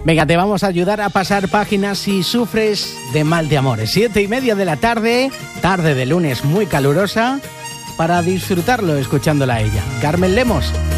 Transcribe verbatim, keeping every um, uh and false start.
Venga, te vamos a ayudar a pasar páginas si sufres de mal de amores. Siete y media de la tarde, tarde de lunes muy calurosa, para disfrutarlo escuchándola a ella. Carmen Lemos.